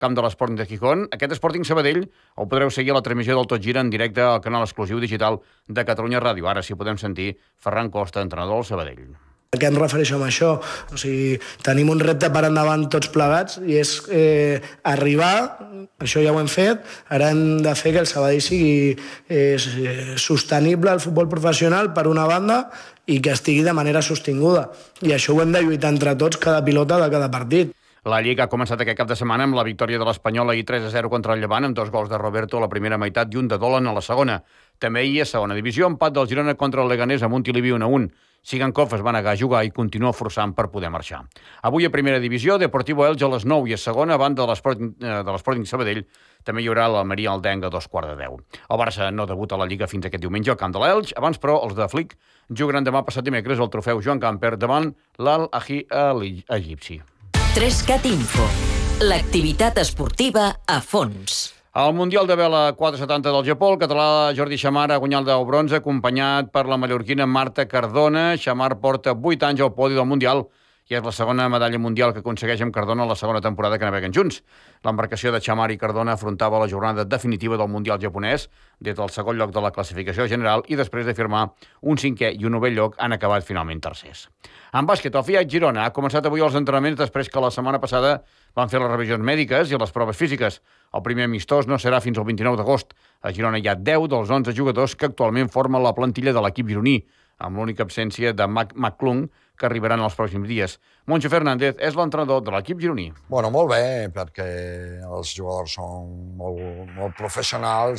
camp de l'Sporting de Gijón. Aquest Sporting Sabadell el podreu seguir a la transmissió del Tot Gira en directe al canal exclusiu digital de Catalunya Ràdio. Ara sí podem sentir Ferran Costa, entrenador del Sabadell. A què em refereixo amb això? O sigui, tenim un repte per endavant tots plegats i és arribar, això ja ho hem fet, ara hem de fer que el Sabadell sigui sostenible al futbol professional per una banda i que estigui de manera sostinguda. I això ho hem de lluitar entre tots, cada pilota de cada partit. La Lliga ha començat aquest cap de setmana amb la victòria de l'Espanyol ahir 3-0 contra el Llevant, amb 2 gols de Roberto a la primera meitat i un de Dolan a la segona. També ahir a segona divisió, empat del Girona contra el Leganés amb Montilivi 1-1. Sigankov es va negar a jugar i continua forçant per poder marxar. Avui a primera divisió, Deportivo Elche a les 9 i a segona, a banda de l'Sporting Sabadell, també hi haurà l'Almeria Aldenga a 2:15. El Barça no debuta a la Lliga fins aquest diumenge al camp de l'Elx. Abans, però, els de Flick jugaran demà passat dimecres el trofeu Joan Gamper davant l'Al-Ahly egipci. 3CAT Info. L'activitat esportiva a fons. Al Mundial de Vela 470 del Japó, el català Jordi Xamar ha guanyat el bronze, acompanyat per la mallorquina Marta Cardona. Xamar porta 8 anys al podi del Mundial i és la segona medalla mundial que aconsegueix amb Cardona la segona temporada que naveguen junts. L'embarcació de Xamar i Cardona afrontava la jornada definitiva del Mundial japonès des del segon lloc de la classificació general i després de firmar un 5è i un 9è lloc han acabat finalment tercers. En bàsquet, el Fiat Girona ha començat avui els entrenaments després que la setmana passada van fer les revisions mèdiques i les proves físiques. El primer amistós no serà fins al 29 d'agost. A Girona hi ha 10 dels 11 jugadors que actualment formen la plantilla de l'equip gironí, amb l'única absència de McClung, que arribaran els pròxims dies. Moncho Fernández és l'entrenador de l'equip gironí. Bueno, molt bé, perquè els jugadors són molt professionals